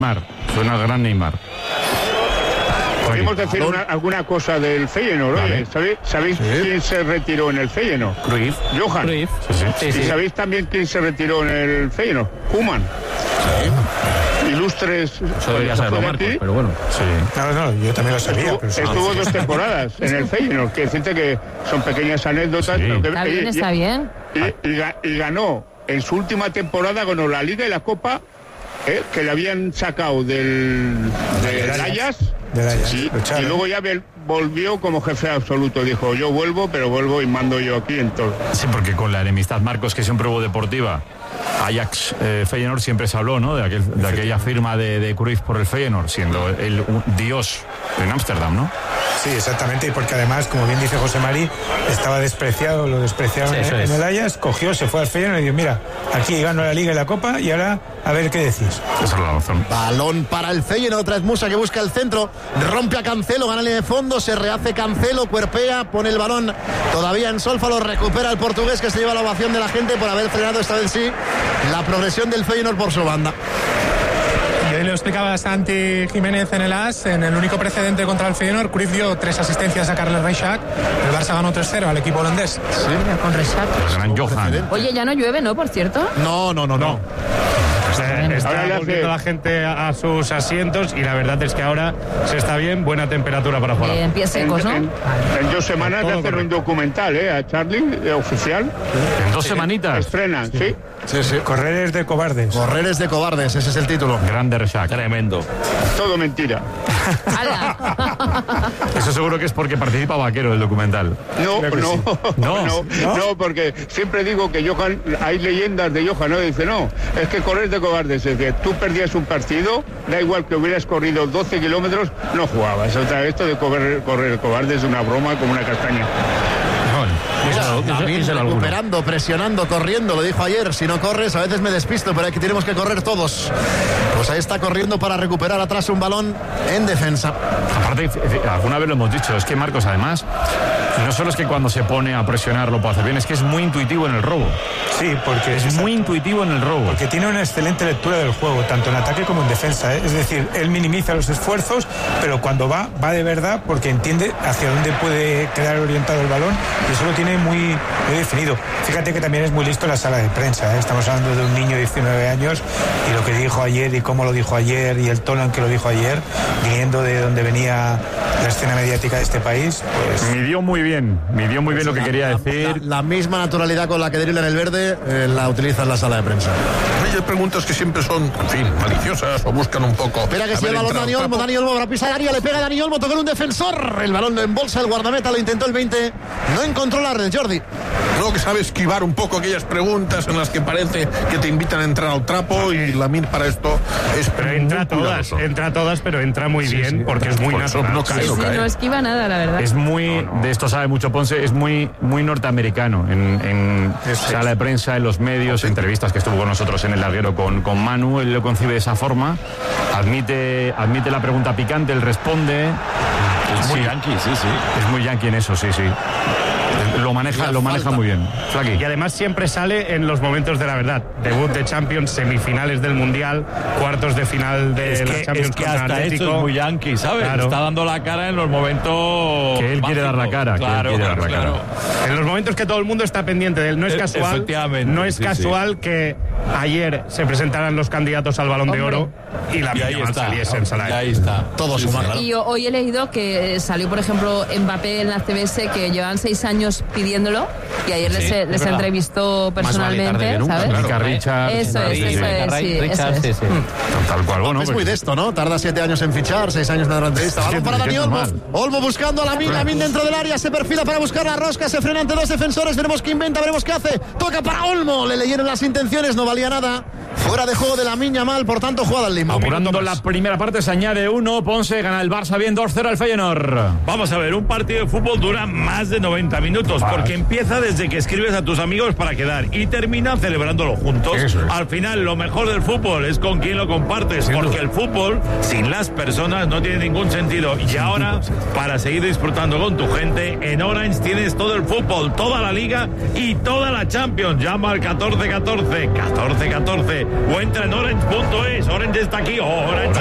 Suena el gran Neymar. Podemos decir alguna cosa del Feyenoord, ¿vale? ¿Sabéis quién se retiró en el Feyenoord? Cruyff. Johan. Sí. ¿Y sabéis también quién se retiró en el Feyenoord? Koeman. Ilustres. Eso debería saberlo Marcos, pero bueno. Sí. No, yo también lo sabía. Estuvo 2 temporadas en el Feyenoord, que decirte que son pequeñas anécdotas. Sí. Pero que, está bien. Y ganó, en su última temporada, ganó la Liga y la Copa, que le habían sacado del Ajax. Y luego ya volvió como jefe absoluto. Dijo, yo vuelvo, pero vuelvo y mando yo aquí en todo. Sí, porque con la enemistad, Marcos, que siempre hubo deportiva, Ajax, Feyenoord, siempre se habló, ¿no? De aquella firma de Cruyff por el Feyenoord, siendo el dios en Ámsterdam, ¿no? Sí, exactamente, y porque además, como bien dice José Mari, estaba despreciado, lo despreciaron en el Ajax, cogió, se fue al Feyenoord y dijo, mira, aquí gano la Liga y la Copa y ahora a ver qué decís. Esa es la razón. Balón para el Feyenoord, otra vez Musa que busca el centro, rompe a Cancelo, gana de fondo, se rehace Cancelo, cuerpea, pone el balón todavía en Solfalo, recupera el portugués que se lleva la ovación de la gente por haber frenado esta vez sí la progresión del Feyenoord por su banda. Y hoy lo explicaba Santi Jiménez en el AS, en el único precedente contra el Feyenoord, Cruyff dio 3 asistencias a Carles Reixac, el Barça ganó 3-0 al equipo holandés. Sí, con Reixac. Gran Johan. Oye, ya no llueve, ¿no? Por cierto. No. Está volviendo la gente a sus asientos y la verdad es que ahora se está bien, buena temperatura para jugar. En pies secos, ¿no? En 2 semanas le hacen un documental, a Charlie, oficial. ¿En 2 semanitas? Estrenan, sí. Correres de cobardes. Correres de cobardes, ese es el título. Grande Reixac. Tremendo. Todo mentira. Eso seguro que es porque participa Vaquero del documental. No, porque siempre digo que Johan, hay leyendas de Johan, ¿no? Dice, no, es que correr de cobardes, es que tú perdías un partido, da igual que hubieras corrido 12 kilómetros, no jugabas. O sea, esto de correr cobarde es una broma como una castaña. Recuperando, presionando, corriendo, lo dijo ayer, si no corres a veces me despisto, pero aquí tenemos que correr todos. Pues ahí está corriendo para recuperar atrás un balón en defensa. Aparte, alguna vez lo hemos dicho, es que Marcos además, no solo es que cuando se pone a presionar lo puede hacer bien, es que es muy intuitivo en el robo. Sí, porque es muy intuitivo en el robo. Porque tiene una excelente lectura del juego, tanto en ataque como en defensa, Es decir, él minimiza los esfuerzos, pero cuando va de verdad porque entiende hacia dónde puede quedar orientado el balón y eso lo tiene muy definido. Fíjate que también es muy listo en la sala de prensa, Estamos hablando de un niño de 19 años y lo que dijo ayer y cómo lo dijo ayer y el tono en que lo dijo ayer, viniendo de donde venía la escena mediática de este país, pues... Midió muy bien lo que quería decir. La misma naturalidad con la que dribla en el verde la utiliza en la sala de prensa. Hay preguntas que siempre son, en fin, maliciosas o buscan un poco... Espera que se lleva el balón Dani Olmo para pisar área, le pega a Dani Olmo, toca un defensor, el balón lo embolsa el guardameta, lo intentó el 20, no encontró la red, Jordi. No, que sabe esquivar un poco aquellas preguntas en las que parece que te invitan a entrar al trapo y la MIR para esto es... Pero entra todas, pero entra muy bien porque es muy natural. No esquiva nada, la verdad. Es muy, de esto sabe mucho Ponce, es muy norteamericano en sala de prensa, en los medios, entrevistas que estuvo con nosotros en el larguero con Manu, él lo concibe de esa forma, admite la pregunta picante, él responde. Es muy yankee, sí. Es muy yankee en eso, sí. Lo maneja muy bien. Flaqui. Y además siempre sale en los momentos de la verdad. Debut de Champions, semifinales del Mundial, cuartos de final de la Champions contra Atlético. Esto es muy yankee, ¿sabes? Claro. Está dando la cara en los momentos que él quiere dar la cara. Claro. En los momentos que todo el mundo está pendiente de él. No es casual. Efectivamente. No es casual que ayer se presentaran los candidatos al Balón de Oro y la Yamal saliese en sala. Ahí está. Todos humanos. Y hoy he leído que salió, por ejemplo, Mbappé en la CBS, que llevan 6 años pidiéndolo, y ayer les entrevistó personalmente, ¿sabes? Eso es. Tal cual, bueno. Es muy de esto, ¿no? Tarda 7 años en fichar, 6 años en dar la entrevista. Balón para Dani Olmo. Olmo buscando a Lamin dentro del área, se perfila para buscar la rosca, se frena ante 2 defensores, veremos qué inventa, veremos qué hace. Toca para Olmo, le leyeron las intenciones, no valía nada. Fuera de juego de Lamine Yamal, por tanto jugada al limbo. Apurando la primera parte, se añade 1, Ponce gana el Barça bien 2-0 al Feyenoord. Vamos a ver, un partido de fútbol dura más de 90 minutos, porque empieza desde que escribes a tus amigos para quedar y termina celebrándolo juntos. Al final, lo mejor del fútbol es con quien lo compartes, porque el fútbol sin las personas no tiene ningún sentido. Y ahora, para seguir disfrutando con tu gente, en Orange tienes todo el fútbol, toda la Liga y toda la Champions. Llama al 1414, o entra en orange.es. Orange está aquí. Orange.